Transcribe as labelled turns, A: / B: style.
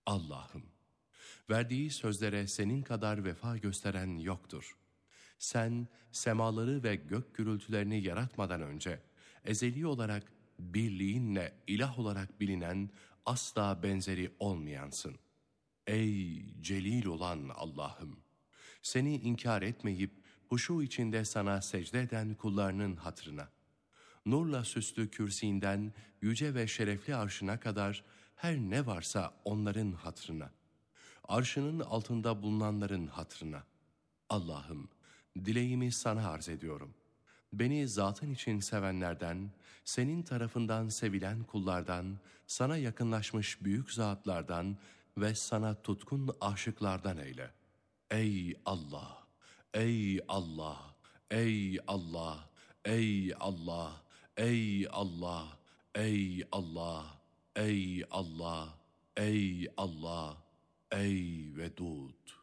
A: Allah'ım, verdiği sözlere senin kadar vefa gösteren yoktur. Sen semaları ve gök gürültülerini yaratmadan önce ezeli olarak birliğinle ilah olarak bilinen, asla benzeri olmayansın. Ey celil olan Allah'ım! Seni inkar etmeyip huşu içinde sana secde eden kullarının hatırına, nurla süslü kürsinden yüce ve şerefli arşına kadar her ne varsa onların hatırına, arşının altında bulunanların hatırına, Allah'ım, dileğimi sana arz ediyorum. Beni zatın için sevenlerden, senin tarafından sevilen kullardan, sana yakınlaşmış büyük zatlardan ve sana tutkun aşıklardan eyle. Ey Allah! Ey Allah! Ey Allah! Ey Allah! Ey Allah! Ey Allah! Ey Allah! Ey Allah! Ey Vedud!